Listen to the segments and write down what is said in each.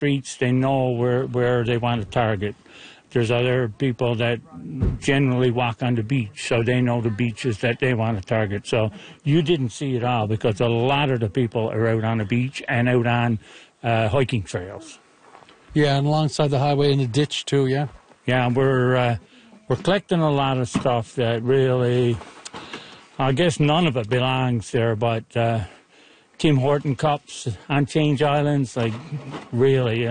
beach, they know where they want to target. There's other people that generally walk on the beach, so they know the beaches that they want to target. So you didn't see it all because a lot of the people are out on the beach and out on hiking trails. Yeah, and alongside the highway in the ditch too, yeah? Yeah, we're collecting a lot of stuff that really, I guess none of it belongs there, but Tim Horton cups on Change Islands, like really,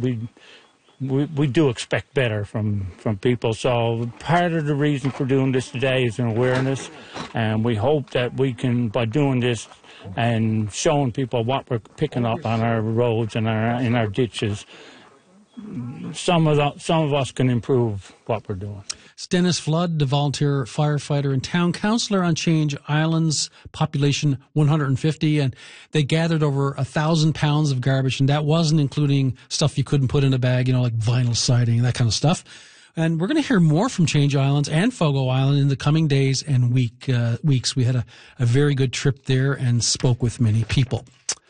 we do expect better from people. So part of the reason for doing this today is an awareness, and we hope that we can, by doing this and showing people what we're picking up on our roads and in our ditches, some of us can improve what we're doing. It's Dennis Flood, the volunteer firefighter and town councillor on Change Islands, population 150, and they gathered over 1,000 pounds of garbage, and that wasn't including stuff you couldn't put in a bag, like vinyl siding and that kind of stuff. And we're going to hear more from Change Islands and Fogo Island in the coming days and weeks. We had a very good trip there and spoke with many people.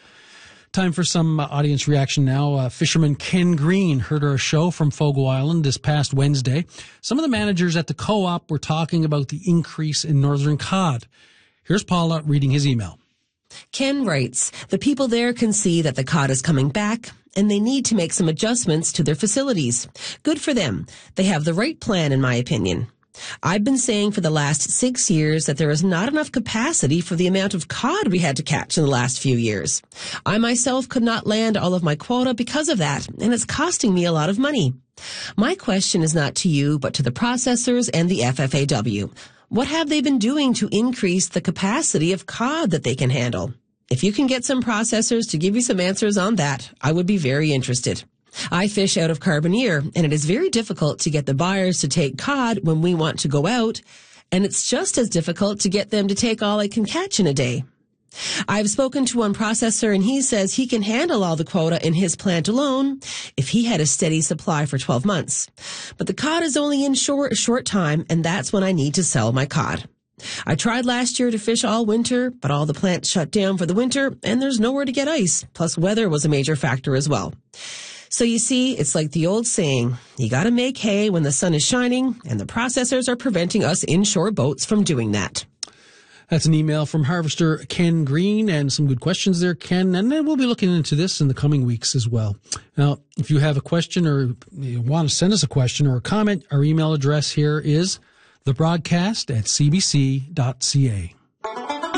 Time for some audience reaction now. Fisherman Ken Green heard our show from Fogo Island this past Wednesday. Some of the managers at the co-op were talking about the increase in northern cod. Here's Paula reading his email. Ken writes, the people there can see that the cod is coming back, and they need to make some adjustments to their facilities. Good for them. They have the right plan, in my opinion. I've been saying for the last 6 years that there is not enough capacity for the amount of cod we had to catch in the last few years. I myself could not land all of my quota because of that, and it's costing me a lot of money. My question is not to you, but to the processors and the FFAW. What have they been doing to increase the capacity of cod that they can handle? If you can get some processors to give you some answers on that, I would be very interested. I fish out of Carbonear, and it is very difficult to get the buyers to take cod when we want to go out, and it's just as difficult to get them to take all I can catch in a day. I've spoken to one processor, and he says he can handle all the quota in his plant alone if he had a steady supply for 12 months. But the cod is only in shore a short time, and that's when I need to sell my cod. I tried last year to fish all winter, but all the plants shut down for the winter, and there's nowhere to get ice. Plus, weather was a major factor as well. So you see, it's like the old saying, you gotta make hay when the sun is shining, and the processors are preventing us inshore boats from doing that. That's an email from Harvester Ken Green, and some good questions there, Ken, and then we'll be looking into this in the coming weeks as well. Now, if you have a question or you want to send us a question or a comment, our email address here is thebroadcast@cbc.ca.